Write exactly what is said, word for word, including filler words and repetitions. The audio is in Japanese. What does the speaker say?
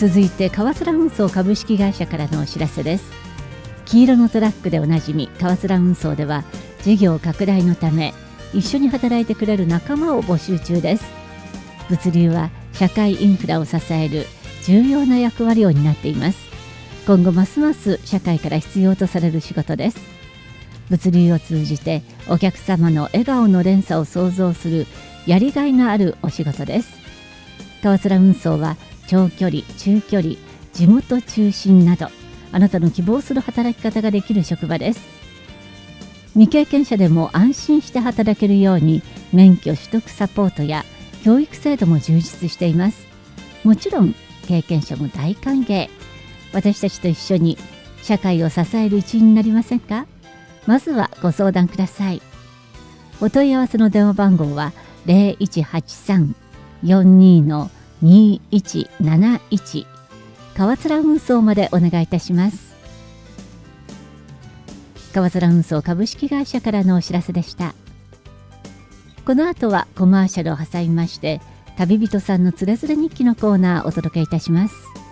続いて川空運送株式会社からのお知らせです。黄色のトラックでおなじみ川空運送では、事業拡大のため一緒に働いてくれる仲間を募集中です。物流は社会インフラを支える重要な役割を担っています。今後ますます社会から必要とされる仕事です。物流を通じてお客様の笑顔の連鎖を創造するやりがいのあるお仕事です。川空運送は長距離、中距離、地元中心など、あなたの希望する働き方ができる職場です。未経験者でも安心して働けるように、免許取得サポートや教育制度も充実しています。もちろん経験者も大歓迎。私たちと一緒に社会を支える一員になりませんか？まずはご相談ください。お問い合わせの電話番号は ゼロいちはちさん よんに にいちなないち 川空運送までお願いいたします。川空運送株式会社からのお知らせでした。この後はコマーシャルを挟みまして、旅人さんのつれづれ日記のコーナーをお届けいたします。